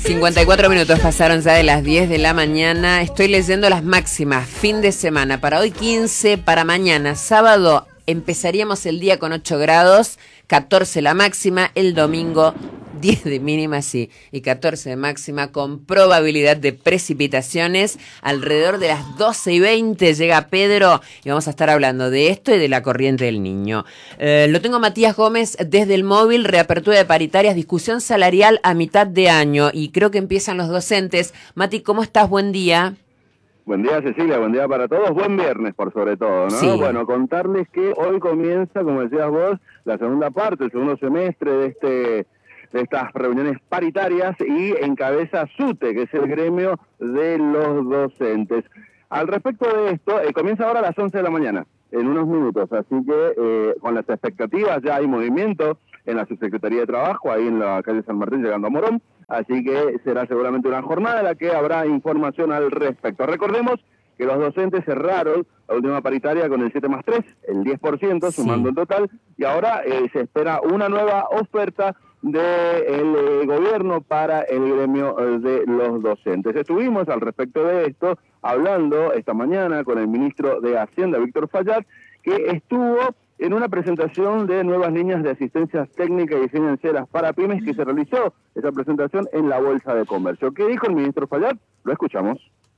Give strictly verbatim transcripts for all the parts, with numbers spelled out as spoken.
cincuenta y cuatro minutos pasaron ya de las diez de la mañana. Estoy leyendo las máximas. Fin de semana. Para hoy quince, para mañana sábado empezaríamos el día con ocho grados, catorce la máxima, el domingo diez de mínima, sí, y catorce de máxima, con probabilidad de precipitaciones. Alrededor de las doce y veinte llega Pedro y vamos a estar hablando de esto y de la corriente del Niño. Eh, lo tengo Matías Gómez desde el móvil, reapertura de paritarias, discusión salarial a mitad de año, y creo que empiezan los docentes. Mati, ¿cómo estás? Buen día. Buen día, Cecilia, buen día para todos, buen viernes por sobre todo, ¿no? Sí. Bueno, contarles que hoy comienza, como decías vos, la segunda parte, el segundo semestre de este de estas reuniones paritarias, y encabeza SUTE, que es el gremio de los docentes. Al respecto de esto, eh, comienza ahora a las once de la mañana, en unos minutos, así que eh, con las expectativas ya hay movimiento en la Subsecretaría de Trabajo, ahí en la calle San Martín, llegando a Morón, así que será seguramente una jornada en la que habrá información al respecto. Recordemos que los docentes cerraron la última paritaria con el siete más tres, el diez por ciento, Sí. sumando el total, y ahora eh, se espera una nueva oferta del eh, gobierno para el gremio eh, de los docentes. Estuvimos al respecto de esto hablando esta mañana con el ministro de Hacienda, Víctor Fallat, que estuvo en una presentación de nuevas líneas de asistencias técnicas y financieras para pymes, que se realizó esa presentación en la Bolsa de Comercio. ¿Qué dijo el ministro Fallat? Lo escuchamos.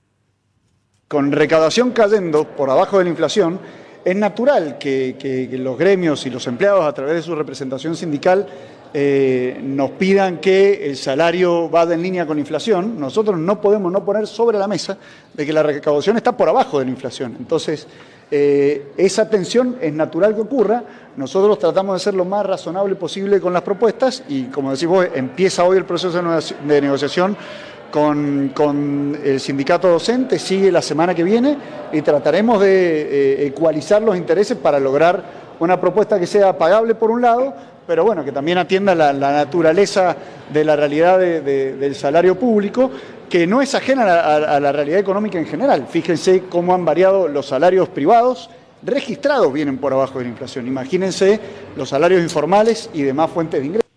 Con recaudación cayendo por abajo de la inflación, es natural que, que, que los gremios y los empleados, a través de su representación sindical, eh, nos pidan que el salario vaya en línea con la inflación. Nosotros no podemos no poner sobre la mesa de que la recaudación está por abajo de la inflación. Entonces, eh, esa tensión es natural que ocurra. Nosotros tratamos de ser lo más razonable posible con las propuestas y, como decís vos, empieza hoy el proceso de negociación Con, con el sindicato docente, sigue la semana que viene y trataremos de eh, ecualizar los intereses para lograr una propuesta que sea pagable por un lado, pero bueno, que también atienda la, la naturaleza de la realidad de, de, del salario público, que no es ajena a, a, a la realidad económica en general. Fíjense cómo han variado los salarios privados, registrados vienen por abajo de la inflación. Imagínense los salarios informales y demás fuentes de ingresos.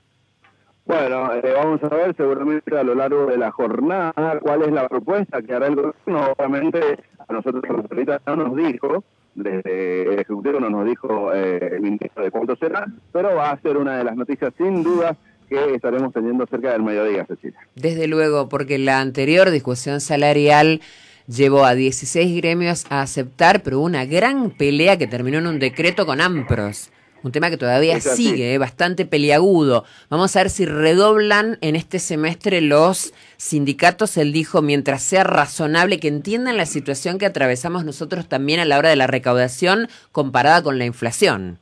Bueno, eh, vamos a ver seguramente a lo largo de la jornada cuál es la propuesta que hará el gobierno. Obviamente a nosotros ahorita no nos dijo, desde el Ejecutivo no nos dijo eh, el ministro de cuánto será, pero va a ser una de las noticias sin duda que estaremos teniendo cerca del mediodía, Cecilia. Desde luego, porque la anterior discusión salarial llevó a dieciséis gremios a aceptar, pero hubo una gran pelea que terminó en un decreto con AMPROS. Un tema que todavía sigue, eh, bastante peliagudo. Vamos a ver si redoblan en este semestre los sindicatos. Él dijo, mientras sea razonable, que entiendan la situación que atravesamos nosotros también a la hora de la recaudación comparada con la inflación.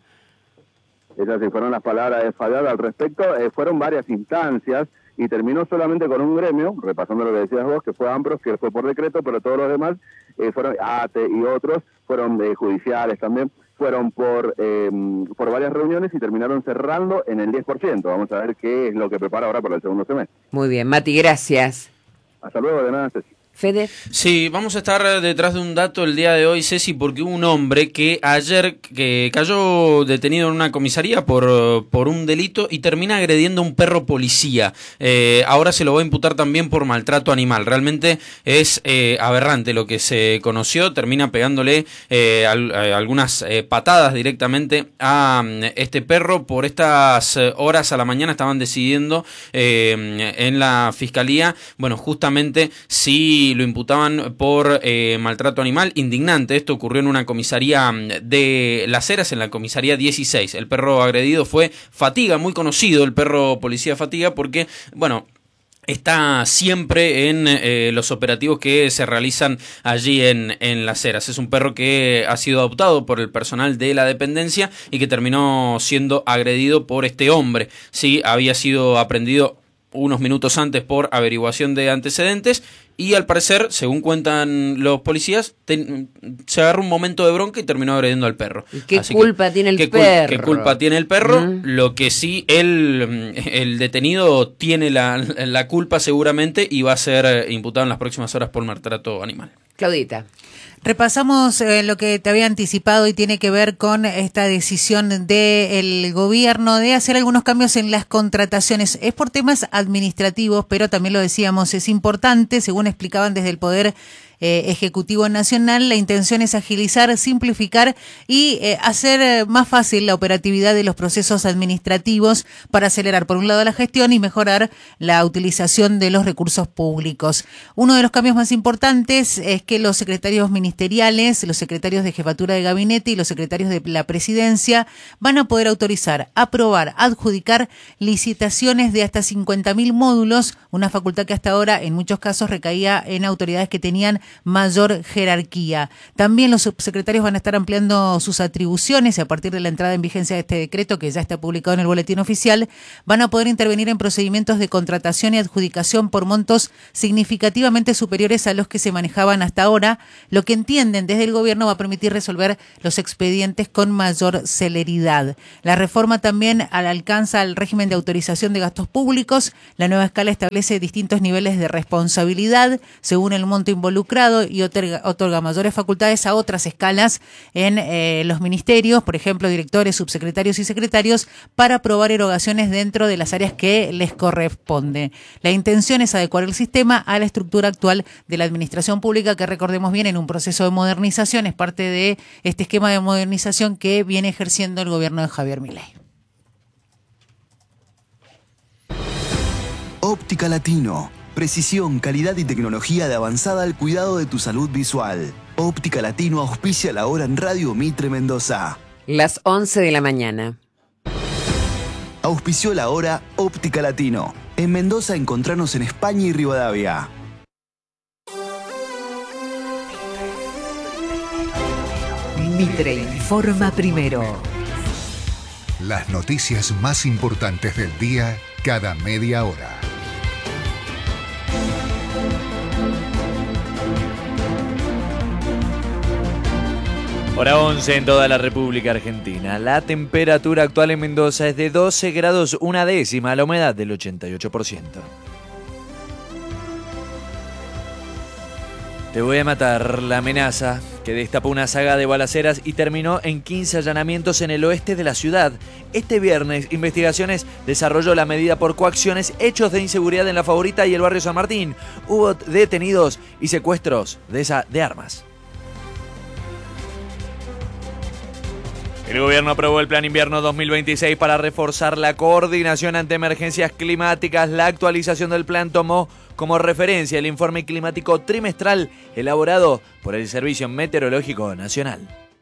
Esas sí fueron las palabras de Fallat al respecto. Eh, fueron varias instancias y terminó solamente con un gremio, repasando lo que decías vos, que fue AMPROS, que fue por decreto, pero todos los demás eh, fueron A T E y otros, fueron eh, judiciales también, fueron por eh, por varias reuniones y terminaron cerrando en el diez por ciento. Vamos a ver qué es lo que prepara ahora para el segundo semestre. Muy bien, Mati, gracias. Hasta luego, de nada, Ceci. Fede. Sí, vamos a estar detrás de un dato el día de hoy, Ceci, porque hubo un hombre que ayer que cayó detenido en una comisaría por, por un delito y termina agrediendo a un perro policía. Eh, ahora se lo va a imputar también por maltrato animal. Realmente es eh, aberrante lo que se conoció. Termina pegándole eh, al, eh, algunas eh, patadas directamente a este perro. Por estas horas a la mañana estaban decidiendo eh, en la fiscalía, bueno, justamente si lo imputaban por eh, maltrato animal. Indignante, esto ocurrió en una comisaría de Las Heras, en la comisaría dieciséis. El perro agredido fue Fatiga, muy conocido el perro policía Fatiga, porque, bueno, está siempre en eh, los operativos que se realizan allí en, en Las Heras. Es un perro que ha sido adoptado por el personal de la dependencia y que terminó siendo agredido por este hombre. Sí, había sido aprendido unos minutos antes por averiguación de antecedentes y al parecer, según cuentan los policías, ten, se agarró un momento de bronca y terminó agrediendo al perro. ¿Y qué Así culpa que, tiene el ¿qué perro? ¿Qué culpa tiene el perro? ¿Mm? Lo que sí, él, el detenido tiene la, la culpa seguramente y va a ser imputado en las próximas horas por maltrato animal. Claudita. Repasamos eh, lo que te había anticipado y tiene que ver con esta decisión del gobierno de hacer algunos cambios en las contrataciones. Es por temas administrativos, pero también lo decíamos, es importante, según explicaban desde el Poder Eh, Ejecutivo Nacional, la intención es agilizar, simplificar y eh, hacer eh, más fácil la operatividad de los procesos administrativos para acelerar, por un lado, la gestión y mejorar la utilización de los recursos públicos. Uno de los cambios más importantes es que los secretarios ministeriales, los secretarios de jefatura de gabinete y los secretarios de la presidencia van a poder autorizar, aprobar, adjudicar licitaciones de hasta cincuenta mil módulos, una facultad que hasta ahora en muchos casos recaía en autoridades que tenían mayor jerarquía. También los subsecretarios van a estar ampliando sus atribuciones y a partir de la entrada en vigencia de este decreto, que ya está publicado en el boletín oficial, van a poder intervenir en procedimientos de contratación y adjudicación por montos significativamente superiores a los que se manejaban hasta ahora, lo que entienden desde el gobierno va a permitir resolver los expedientes con mayor celeridad. La reforma también alcanza el régimen de autorización de gastos públicos. La nueva escala establece distintos niveles de responsabilidad según el monto involucrado y otorga, otorga mayores facultades a otras escalas en eh, los ministerios, por ejemplo, directores, subsecretarios y secretarios, para aprobar erogaciones dentro de las áreas que les corresponde. La intención es adecuar el sistema a la estructura actual de la administración pública, que recordemos bien en un proceso de modernización, es parte de este esquema de modernización que viene ejerciendo el gobierno de Javier Milei. Óptica Latino. Precisión, calidad y tecnología de avanzada al cuidado de tu salud visual. Óptica Latino auspicia la hora en Radio Mitre Mendoza. Las once de la mañana. Auspició la hora Óptica Latino. En Mendoza encontranos en España y Rivadavia. Mitre informa primero. Las noticias más importantes del día cada media hora. Hora once en toda la República Argentina. La temperatura actual en Mendoza es de doce grados una décima, la humedad del ochenta y ocho por ciento. Te voy a matar, la amenaza que destapó una saga de balaceras y terminó en quince allanamientos en el oeste de la ciudad. Este viernes, Investigaciones desarrolló la medida por coacciones, hechos de inseguridad en La Favorita y el barrio San Martín. Hubo detenidos y secuestros de, esa, de armas. El gobierno aprobó el Plan Invierno dos mil veintiséis para reforzar la coordinación ante emergencias climáticas. La actualización del plan tomó como referencia el informe climático trimestral elaborado por el Servicio Meteorológico Nacional.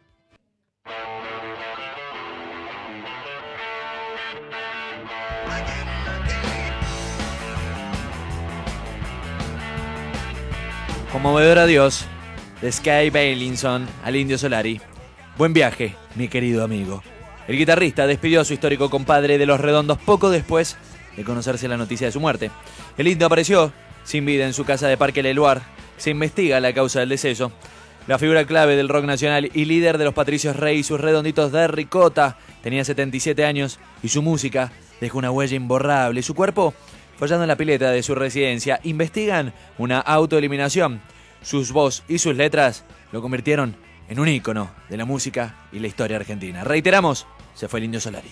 Conmovedor adiós de Sky Bailinson al Indio Solari. Buen viaje, mi querido amigo. El guitarrista despidió a su histórico compadre de Los Redondos poco después de conocerse la noticia de su muerte. El Indio apareció sin vida en su casa de Parque Leluar. Se investiga la causa del deceso. La figura clave del rock nacional y líder de los Patricios Rey y sus Redonditos de Ricota tenía setenta y siete años y su música dejó una huella imborrable. Su cuerpo follando en la pileta de su residencia. Investigan una autoeliminación. Sus voz y sus letras lo convirtieron en un ícono de la música y la historia argentina. Reiteramos, se fue el Indio Solari.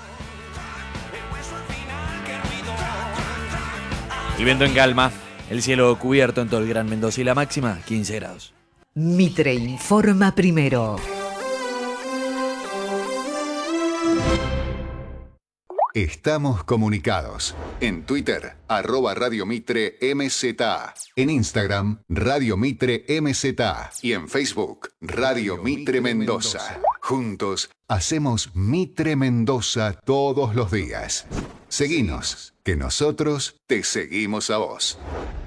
El viento en calma, el cielo cubierto en todo el Gran Mendoza y la máxima quince grados. Mitre informa primero. Estamos comunicados. En Twitter, arroba Radio Mitre M Z A. En Instagram, Radio Mitre M Z A. Y en Facebook, Radio Mitre Mendoza. Juntos, hacemos Mitre Mendoza todos los días. Seguinos, que nosotros te seguimos a vos.